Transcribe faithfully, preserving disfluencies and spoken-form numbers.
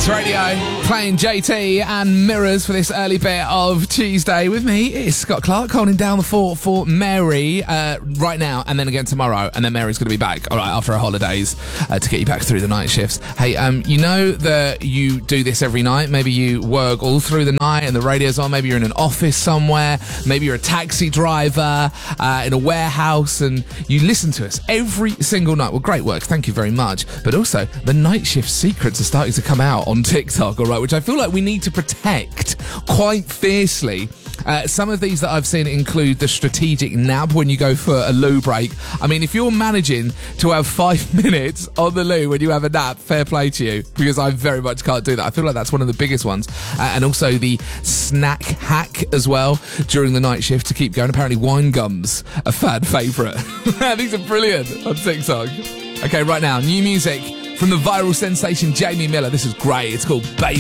Dance Radio, playing J T and Mirrors for this early bit of Tuesday. With me is Scott Clark holding down the fort for Mary uh, right now, and then again tomorrow, and then Mary's going to be back, all right, after her holidays uh, to get you back through the night shifts. Hey, um, you know that you do this every night. Maybe you work all through the night and the radio's on. Maybe you're in an office somewhere. Maybe you're a taxi driver uh, in a warehouse, and you listen to us every single night. Well, great work. Thank you very much. But also, the night shift secrets are starting to come out on TikTok, all right, which I feel like we need to protect quite fiercely. Uh, some of these that I've seen include the strategic nap when you go for a loo break. I mean, if you're managing to have five minutes on the loo when you have a nap, fair play to you, because I very much can't do that. I feel like that's one of the biggest ones. Uh, and also the snack hack as well during the night shift to keep going. Apparently wine gums, a fan favourite. These are brilliant on TikTok. Okay, right now, new music from the viral sensation Jamie Miller. This is great. It's called Baby.